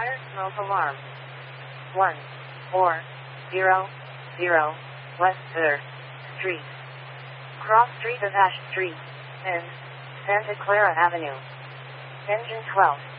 Fire smoke alarm. 1-4-0-0 West 3rd Street. Cross Street of Ash Street. And Santa Clara Avenue. Engine 12.